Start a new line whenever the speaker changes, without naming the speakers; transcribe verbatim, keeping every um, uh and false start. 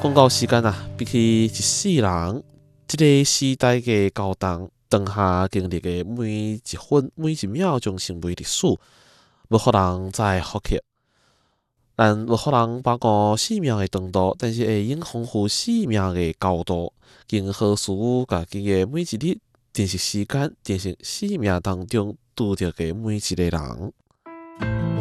广告时间啊，比起一世人，这个时代嘅交通，当下经历嘅每一分每一秒钟成为历史，无可能再复刻。咱无可能把握生命嘅长度，但是会用丰富生命嘅高度，经好事家己嘅每一日，珍惜时间，珍惜生命当中拄着嘅每一个人。